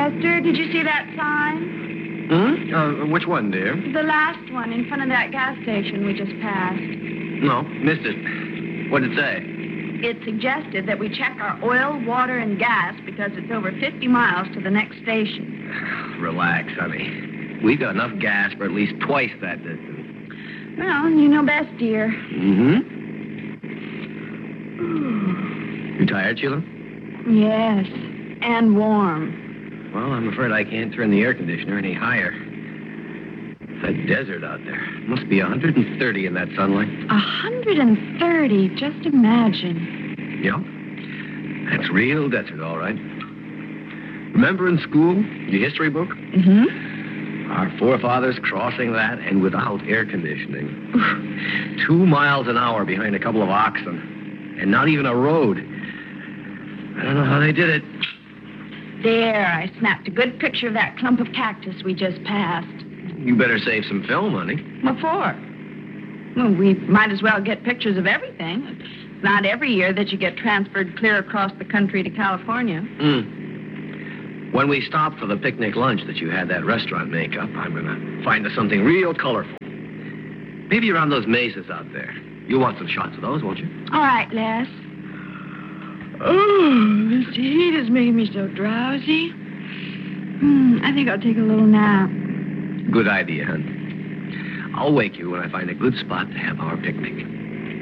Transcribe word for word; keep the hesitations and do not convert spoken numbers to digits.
Lester, did you see that sign? Hmm? Uh, which one, dear? The last one in front of that gas station we just passed. No, missed it. What did it say? It suggested that we check our oil, water, and gas because it's over fifty miles to the next station. Relax, honey. We've got enough gas for at least twice that distance. Well, you know best, dear. Mm-hmm. You tired, Sheila? Yes, and warm. Well, I'm afraid I can't turn the air conditioner any higher. It's a desert out there. Must be one hundred thirty in that sunlight. one hundred thirty, just imagine. Yeah. That's real desert, all right. Remember in school, your history book? Mm-hmm. Our forefathers crossing that and without air conditioning. Two miles an hour behind a couple of oxen. And not even a road. I don't know how they did it. There, I snapped a good picture of that clump of cactus we just passed. You better save some film, honey. What for? Well, we might as well get pictures of everything. It's not every year that you get transferred clear across the country to California. Hmm. When we stop for the picnic lunch that you had that restaurant make up, I'm going to find us something real colorful. Maybe around those mesas out there. You'll want some shots of those, won't you? All right, Les. Oh, this heat is making me so drowsy. Hmm, I think I'll take a little nap. Good idea, hon. I'll wake you when I find a good spot to have our picnic.